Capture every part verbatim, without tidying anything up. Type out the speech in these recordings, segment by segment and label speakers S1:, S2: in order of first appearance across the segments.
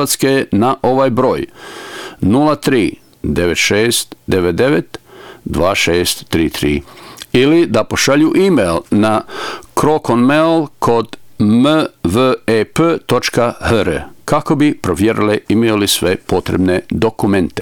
S1: Hrvatske na ovaj broj nula tri devet šest devet devet dva šest tri tri ili da pošalju e-mail na krokonmail kod m v e p točka h r kako bi provjerili imaju li sve potrebne dokumente.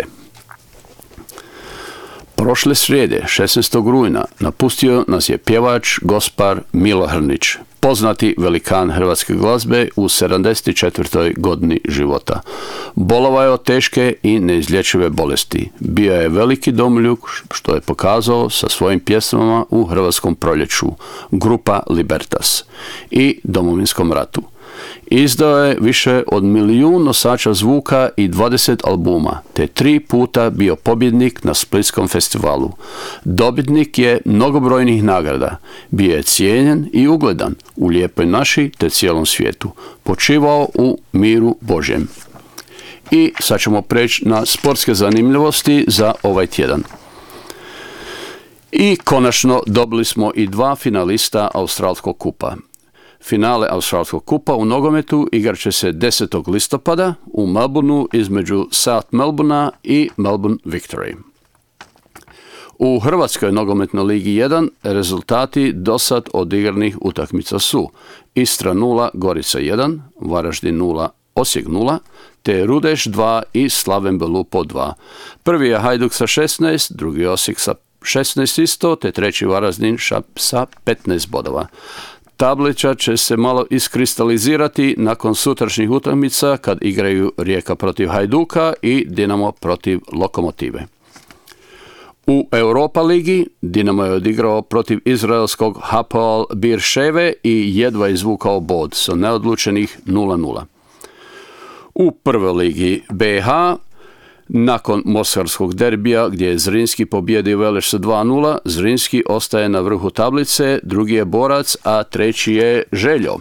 S1: Prošle srijede, šesnaestog rujna, napustio nas je pjevač Gospar Milo Hrnić, poznati velikan hrvatske glazbe u sedamdeset četvrtoj godini života. Bolovao je od teške i neizlječive bolesti. Bio je veliki domoljub, što je pokazao sa svojim pjesmama u Hrvatskom proljeću, grupa Libertas i Domovinskom ratu. Izdao je više od milijun nosača zvuka i dvadeset albuma, te tri puta bio pobjednik na Splitskom festivalu. Dobitnik je mnogobrojnih nagrada, bio je cijenjen i ugledan u lijepoj naši te cijelom svijetu. Počivao u miru Božjem. I sad ćemo preći na sportske zanimljivosti za ovaj tjedan. I konačno dobili smo i dva finalista Australskog kupa. Finale Australskog kupa u nogometu igrat će se desetog listopada u Melbourneu između South Melbournea i Melbourne Victory. U Hrvatskoj nogometnoj ligi jedan rezultati dosad odigranih utakmica su Istra nula, Gorica jedan, Varaždin nula, Osijek nula, te Rudeš dva i Slaven Belupo dva. Prvi je Hajduk sa šesnaest, drugi Osijek sa šesnaest isto, te treći Varaždin sa petnaest bodova. Tablica će se malo iskristalizirati nakon sutrašnjih utakmica kad igraju Rijeka protiv Hajduka i Dinamo protiv Lokomotive. U Europa ligi Dinamo je odigrao protiv izraelskog Hapoel Beersheve i jedva izvukao bod sa neodlučenih nula nula. U prvoj ligi B H nakon mostarskog derbija gdje je Zrinski pobijedio Veleš sa dva nula, Zrinski ostaje na vrhu tablice, drugi je Borac, a treći je Željo.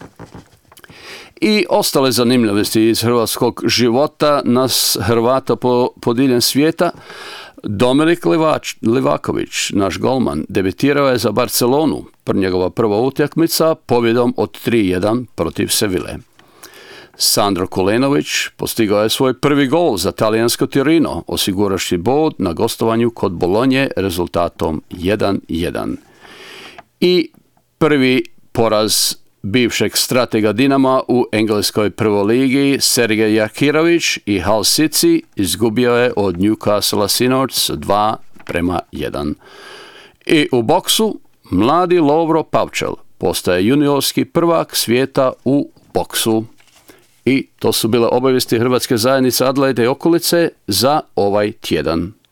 S1: I ostale zanimljivosti iz hrvatskog života nas Hrvata po, po diljem svijeta. Dominik Livač, Livaković, naš golman, debitirao je za Barcelonu, njegova prva utakmica pobjedom od tri jedan protiv Seville. Sandro Kulenović postigao je svoj prvi gol za talijansko Torino, osiguraši bod na gostovanju kod Bolonje rezultatom jedan jedan. I prvi poraz bivšeg stratega Dinama u engleskoj prvoj ligi Sergej Jakirović i Hull City izgubio je od Newcastle sinoć dva prema jedan. I u boksu mladi Lovro Pavčel postaje juniorski prvak svijeta u boksu. I to su bile obavijesti Hrvatske zajednice Adelaide i okolice za ovaj tjedan.